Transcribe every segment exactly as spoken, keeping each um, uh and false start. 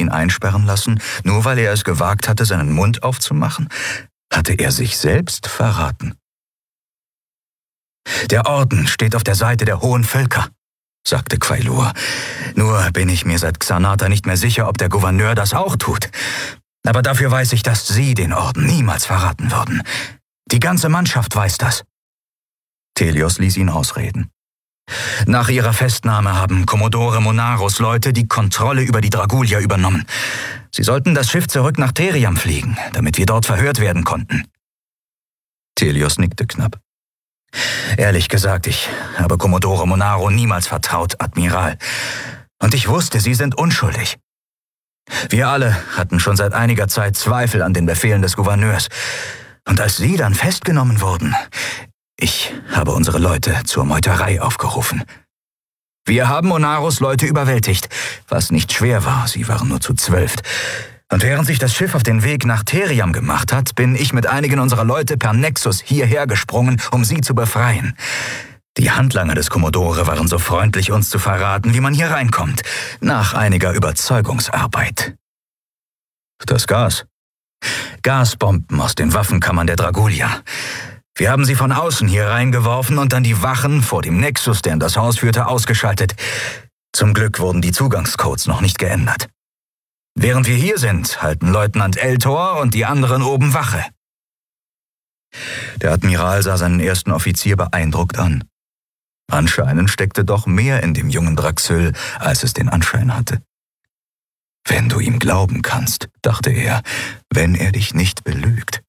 ihn einsperren lassen, nur weil er es gewagt hatte, seinen Mund aufzumachen? Hatte er sich selbst verraten? »Der Orden steht auf der Seite der hohen Völker«, sagte Quailor. »Nur bin ich mir seit Xanata nicht mehr sicher, ob der Gouverneur das auch tut. Aber dafür weiß ich, dass Sie den Orden niemals verraten würden. Die ganze Mannschaft weiß das.« Telios ließ ihn ausreden. »Nach ihrer Festnahme haben Kommodore Monaros Leute die Kontrolle über die Dragulia übernommen. Sie sollten das Schiff zurück nach Theriam fliegen, damit wir dort verhört werden konnten.« Telios nickte knapp. »Ehrlich gesagt, ich habe Kommodore Monaro niemals vertraut, Admiral. Und ich wusste, Sie sind unschuldig. Wir alle hatten schon seit einiger Zeit Zweifel an den Befehlen des Gouverneurs. Und als Sie dann festgenommen wurden, ich habe unsere Leute zur Meuterei aufgerufen. Wir haben Monaros Leute überwältigt, was nicht schwer war, sie waren nur zu zwölf. Und während sich das Schiff auf den Weg nach Theriam gemacht hat, bin ich mit einigen unserer Leute per Nexus hierher gesprungen, um sie zu befreien. Die Handlanger des Kommodore waren so freundlich, uns zu verraten, wie man hier reinkommt, nach einiger Überzeugungsarbeit. Das Gas? Gasbomben aus den Waffenkammern der Dragulia. Wir haben sie von außen hier reingeworfen und dann die Wachen vor dem Nexus, der in das Haus führte, ausgeschaltet. Zum Glück wurden die Zugangscodes noch nicht geändert. Während wir hier sind, halten Leutnant Eltor und die anderen oben Wache.« Der Admiral sah seinen ersten Offizier beeindruckt an. Anscheinend steckte doch mehr in dem jungen Draxül, als es den Anschein hatte. »Wenn du ihm glauben kannst«, dachte er, »wenn er dich nicht belügt.«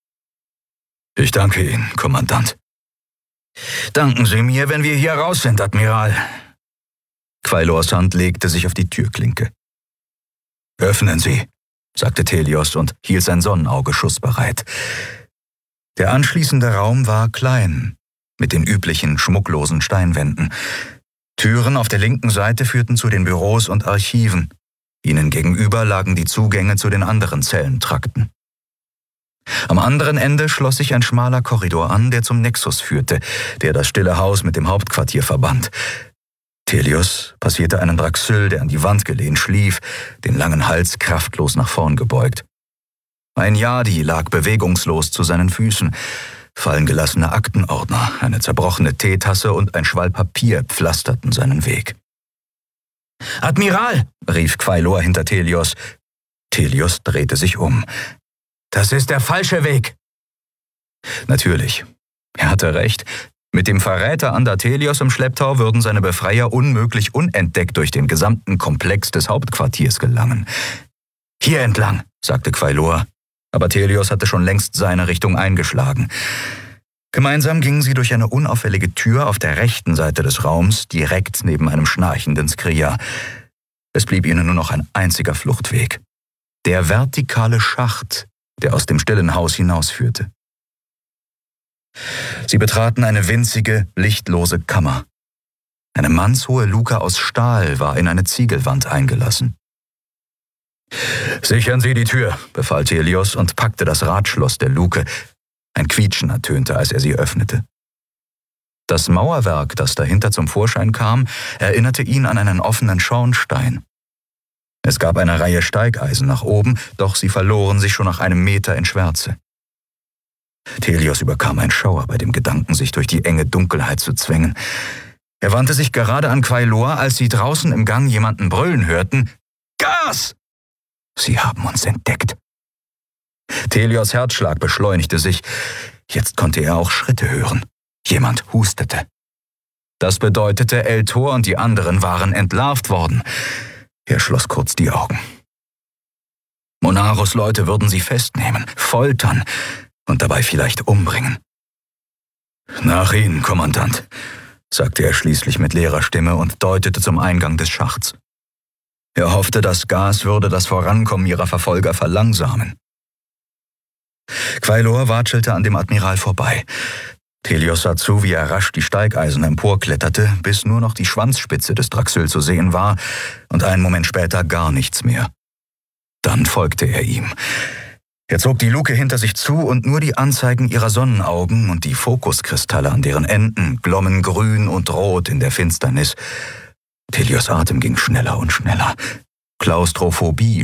»Ich danke Ihnen, Kommandant.« »Danken Sie mir, wenn wir hier raus sind, Admiral.« Quailors Hand legte sich auf die Türklinke. »Öffnen Sie«, sagte Telios und hielt sein Sonnenauge schussbereit. Der anschließende Raum war klein, mit den üblichen schmucklosen Steinwänden. Türen auf der linken Seite führten zu den Büros und Archiven. Ihnen gegenüber lagen die Zugänge zu den anderen Zellentrakten. Am anderen Ende schloss sich ein schmaler Korridor an, der zum Nexus führte, der das stille Haus mit dem Hauptquartier verband. Telios passierte einen Draxül, der an die Wand gelehnt schlief, den langen Hals kraftlos nach vorn gebeugt. Ein Yadi lag bewegungslos zu seinen Füßen. Fallengelassene Aktenordner, eine zerbrochene Teetasse und ein Schwall Papier pflasterten seinen Weg. »Admiral«, rief Quailor hinter Telios. Telios drehte sich um. »Das ist der falsche Weg.« Natürlich. Er hatte recht. Mit dem Verräter Ander Telios im Schlepptau würden seine Befreier unmöglich unentdeckt durch den gesamten Komplex des Hauptquartiers gelangen. »Hier entlang«, sagte Quailor, aber Telios hatte schon längst seine Richtung eingeschlagen. Gemeinsam gingen sie durch eine unauffällige Tür auf der rechten Seite des Raums, direkt neben einem schnarchenden Skria. Es blieb ihnen nur noch ein einziger Fluchtweg. Der vertikale Schacht, der aus dem stillen Haus hinausführte. Sie betraten eine winzige, lichtlose Kammer. Eine mannshohe Luke aus Stahl war in eine Ziegelwand eingelassen. »Sichern Sie die Tür«, befahl Telios und packte das Radschloss der Luke. Ein Quietschen ertönte, als er sie öffnete. Das Mauerwerk, das dahinter zum Vorschein kam, erinnerte ihn an einen offenen Schornstein. Es gab eine Reihe Steigeisen nach oben, doch sie verloren sich schon nach einem Meter in Schwärze. Telios überkam ein Schauer bei dem Gedanken, sich durch die enge Dunkelheit zu zwängen. Er wandte sich gerade an Quailor, als sie draußen im Gang jemanden brüllen hörten. »Gas! Sie haben uns entdeckt!« Telios Herzschlag beschleunigte sich. Jetzt konnte er auch Schritte hören. Jemand hustete. Das bedeutete, Eltor und die anderen waren entlarvt worden. Er schloss kurz die Augen. Monaros Leute würden sie festnehmen, foltern und dabei vielleicht umbringen. »Nach Ihnen, Kommandant«, sagte er schließlich mit leerer Stimme und deutete zum Eingang des Schachts. Er hoffte, das Gas würde das Vorankommen ihrer Verfolger verlangsamen. Quailor watschelte an dem Admiral vorbei. Telios sah zu, wie er rasch die Steigeisen emporkletterte, bis nur noch die Schwanzspitze des Draxül zu sehen war und einen Moment später gar nichts mehr. Dann folgte er ihm. Er zog die Luke hinter sich zu und nur die Anzeigen ihrer Sonnenaugen und die Fokuskristalle an deren Enden glommen grün und rot in der Finsternis. Telios Atem ging schneller und schneller. Klaustrophobie